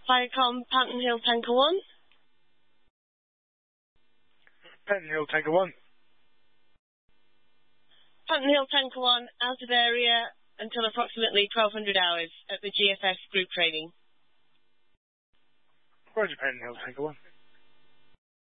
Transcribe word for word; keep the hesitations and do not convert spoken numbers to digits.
Viacom, Panton Hill, Tanker one. Panton Hill, Tanker one. Panton Hill, Tanker one, out of area until approximately twelve hundred hours at the G F S group training. Roger, Panton Hill, Tanker one.